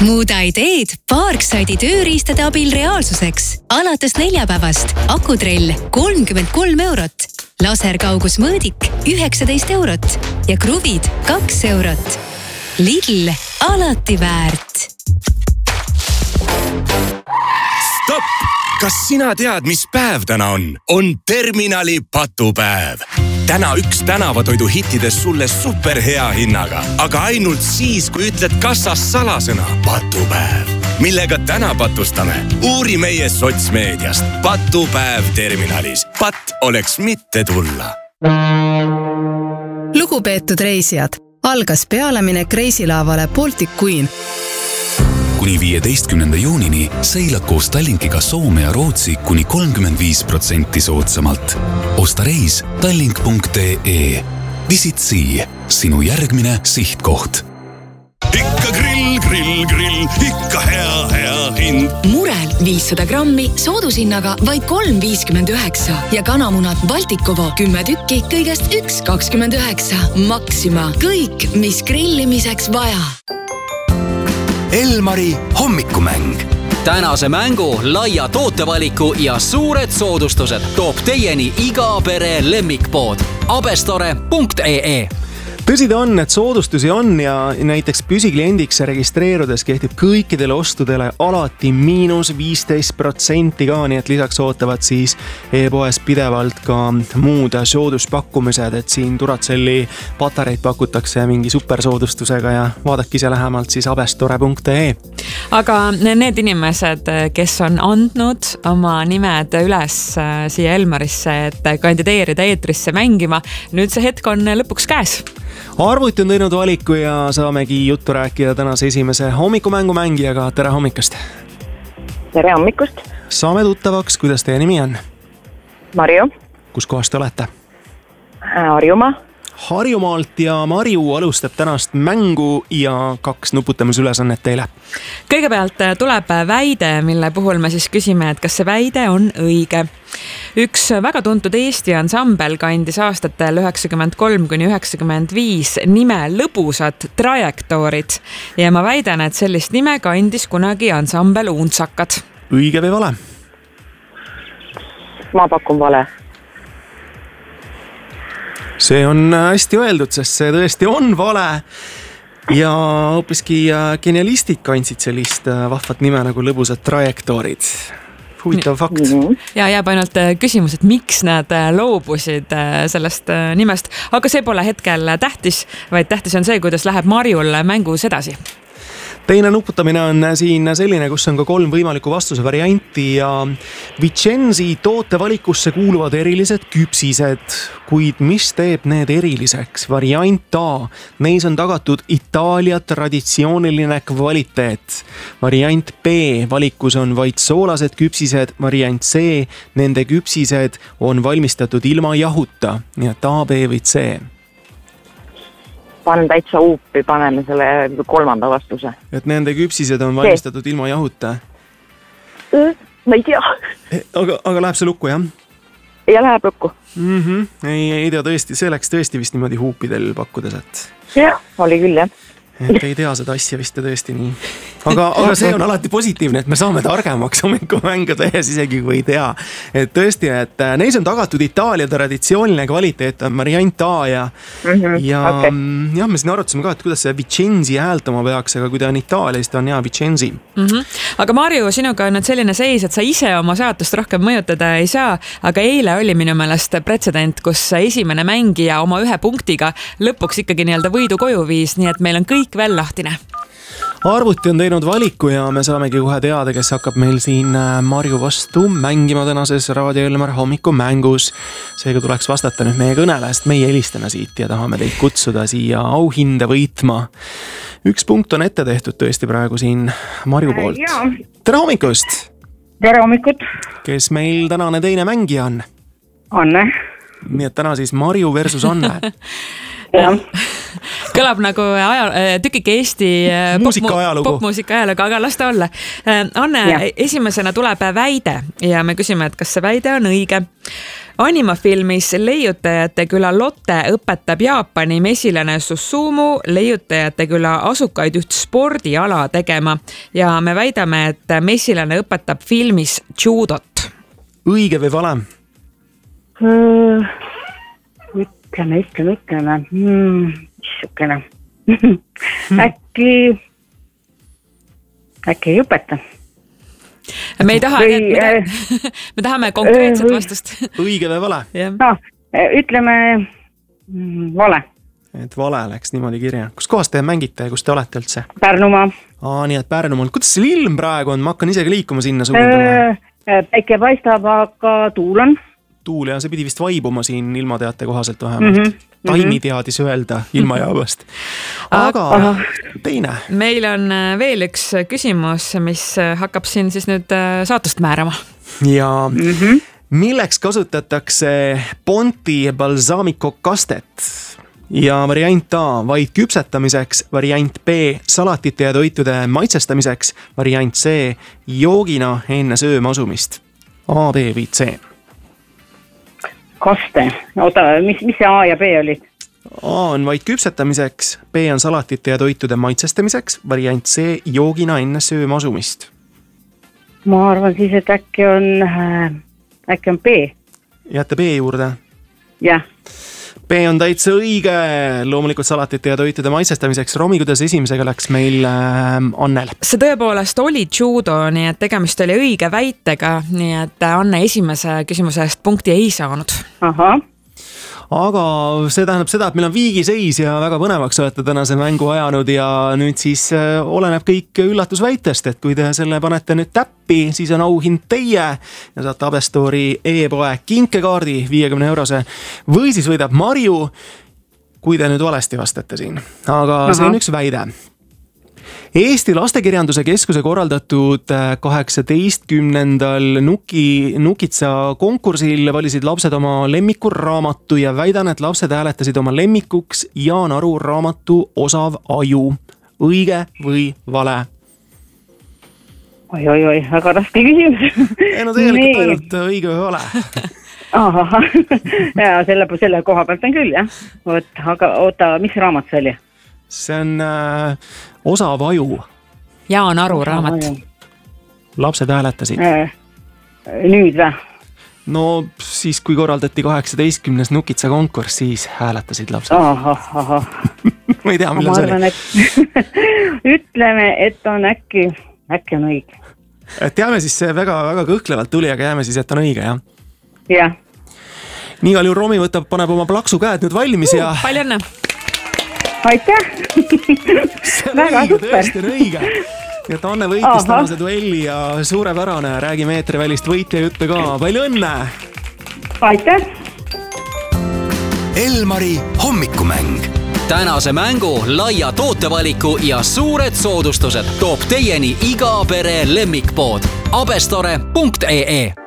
Muuda ideed Parksidi tööriistade abil reaalsuseks. Alates neljapäevast akutrell 33 eurot, laserkaugusmõõdik 19 eurot ja kruvid 2 eurot. Lidl, alati väärt. Stopp! Kas sina tead, mis päev täna on? On terminali patupäev. Täna üks tänavatoidu hittides sulle superhea hinnaga, aga ainult siis, kui ütled kassas salasõna patupäev. Millega täna patustame? Uuri meie sotsmeediast. Patupäev terminalis. Pat oleks mitte tulla. Lugupeetud reisijad, algas pealeminek reisilaavale Baltic Queen. Kuni 15. juunini seilad koos Tallinkiga Soome ja Rootsi kuni 35% soodsamalt. Osta reis tallink.ee. Visit Sea, sinu järgmine sihtkoht. Ikka grill, ikka hea hind. Murel 500 grammi soodushinnaga vaid 3,59 ja kanamunad Baltikovo 10 tükki kõigest 1,29. Maxima, kõik, mis grillimiseks vaja. Elmari hommikumäng. Tänase mängu, laia tootevaliku ja suured soodustused toob teieni iga pere lemmikpood abestore.ee. Tõsi ta on, et soodustusi on ja näiteks püsikliendiks registreerudes kehtib kõikidele ostudele alati -15% ka, nii et lisaks ootavad siis e-poes pidevalt ka muud sooduspakkumised, et siin Duracelli patareid pakutakse mingi supersoodustusega ja vaadake ise lähemalt siis abestore.ee. Aga need inimesed, kes on andnud oma nimed üles siia Elmarisse, et kandideerida eetrisse mängima, nüüd see hetk on lõpuks käes. Arvuti on teinud valiku ja saamegi juttu rääkida tänase esimese hommikumängu mängijaga. Tere hommikust! Tere hommikust! Saame tuttavaks, kuidas teie nimi on? Marju. Kus kohast te olete? Harjumaa. Harjumaalt ja Marju alustab tänast mängu ja 2 nuputamisülesannet teile. Kõigepealt tuleb väide, mille puhul me siis küsime, et kas see väide on õige. Üks väga tuntud Eesti ansambel kandis aastatel 93–95 nime Lõbusad trajektoorid ja ma väidan, et sellist nime kandis kunagi ansambel Untsakad. Õige või vale? Ma pakun vale. See on hästi öeldud, sest see tõesti on vale ja hoopiski genialistid kandsid sellist vahvat nime nagu Lõbusad trajektoorid. Huvitav fakt. Ja jääb ainult küsimus, et miks nad loobusid sellest nimest, aga see pole hetkel tähtis, vaid tähtis on see, kuidas läheb Marjul mängus edasi. Teine nuputamine on siin selline, kus on ka 3 võimaliku vastuse varianti ja Vicenzi tootevalikusse kuuluvad erilised küpsised, kuid mis teeb need eriliseks? Variant A. Neis on tagatud Itaalia traditsiooniline kvaliteet. Variant B. Valikus on vaid soolased küpsised. Variant C. Nende küpsised on valmistatud ilma jahuta. Nii et A, B või C. Panen täitsa uupi, paneme selle 3. vastuse. Et nende küpsised on valmistatud ilma jahuta? Ma ei tea. Aga läheb see lukku, jah? Ja läheb lukku. Ei tea tõesti, see läks tõesti vist niimoodi huupidel pakkudes, et... Jah, oli küll, jah. Et ei tea seda asja vist tõesti nii. Aga see on alati positiivne, et me saame targemaks hommikumängu tehes isegi kui ei tea. Et tõesti, et neis on tagatud Itaalia traditsiooniline kvaliteet, on variant A ja okay. Ja me siin arutasime ka, et kuidas see Vicenzi häältama peaks, aga kui ta on Itaalia, siis ta on Vicenzi. Aga Marju, sinuga on nüüd selline seis, et sa ise oma saatust rohkem mõjutada ei saa, aga eile oli minu meelest pretsedent, kus esimene mängija oma 1 punktiga lõpuks ikkagi nii-öelda võidu koju viis, nii et meil on kõik veel lahtine. Arvuti on teinud valiku ja me saamegi kohe teada, kes hakkab meil siin Marju vastu mängima tänases Raadio Elmar hommikumängus. Seega tuleks vastata nüüd meie kõnele, sest meie helistame siit ja tahame teid kutsuda siia auhinda võitma. 1 punkt on ette tehtud tõesti praegu siin Marju poolt. Tere hommikust! Tere hommikut! Kes meil tänane teine mängija on? Anne. Nii et täna siis Marju versus Anne. Kõlab nagu tükike Eesti popmuusika ajalugu, aga las ta olla. Anne, esimesena tuleb väide ja me küsime, et kas see väide on õige. Animafilmis Leiutajate küla Lotte õpetab Jaapani mesilane Susumu Leiutajate küla asukaid üht spordiala tegema ja me väidame, et mesilane õpetab filmis judot. Õige või vale? Ütleme. Missukene. Äkki ei õpeta. Me ei taha, me tahame konkreetset vastust. Õige või vale? Ütleme vale. Et vale läks niimoodi kirja. Kus kohas te mängite ja kus te olete üldse? Pärnumaa. Nii et Pärnumaal. Kuidas see ilm praegu on? Ma hakkan isegi liikuma sinna suunduma. Päike paistab, aga tuul on. Tuul ja see pidi vist vaibuma siin ilmateate kohaselt vähemalt. Taimi teadis öelda ilmajaabast. Aga teine. Meil on veel üks küsimus, mis hakkab siin siis nüüd saatust määrama. Ja milleks kasutatakse Ponti balsamico kastet? Ja variant A vaid küpsetamiseks, variant B salatite ja toitude maitsestamiseks, variant C joogina enne sööma asumist. A, B või C? Kaste. Oota, mis see A ja B olid? A on vaid küpsetamiseks, B on salatite ja toitude maitsestamiseks, variant C joogina enne sööma asumist. Ma arvan siis, et äkki on B. Jääte B juurde? Jah. B on täitsa õige, loomulikult salatite ja toitude maitsestamiseks. Romi, kuidas esimesega läks meil Annel? See tõepoolest oli judo, nii et tegemist oli õige väitega, nii et Anne esimese küsimuse eest punkti ei saanud. Aga see tähendab seda, et meil on viigiseis ja väga põnevaks olete tänase mängu ajanud ja nüüd siis oleneb kõik üllatusväitest, et kui te selle panete nüüd täppi, siis on auhind teie ja saate Abestori e-poe kinkekaardi 50 € või siis võidab Marju, kui te nüüd valesti vastate siin. Aga see on üks väide. Eesti Lastekirjanduse Keskuse korraldatud 18. Nukitsa konkursil valisid lapsed oma lemmiku raamatu ja väidan, et lapsed hääletasid oma lemmikuks Jaan Aru raamatu Osav aju. Õige või vale? Oi, väga raske küsimus. No tegelikult ainult õige või vale. Ja selle koha pealt on küll, jah. Aga oota, mis raamat see oli? See on Osav aju. Jaan Aru raamat. Lapsed hääletasid. Nüüd või? No siis, kui korraldati 18. Nukitsa konkurss, siis hääletasid lapsed. Ma ei tea, millal see oli. Ütleme, et on äkki on õige. Teame siis see väga kõhklevalt tuli, aga jääme siis, et on õige, jah? Jah. Nii palju Romi paneb oma plaksu käed nüüd valmis ja... Palju õnne! Aitäh! Väga super! Tõesti on õige! Ja Anne võitis tänase duelli ja suurepärane, räägime eetrivälist võitja juttu ka. Palju õnne! Aitäh! Elmari hommikumäng. Tänase mängu, laia tootevaliku ja suured soodustused toob teieni iga pere lemmikpood abestore.ee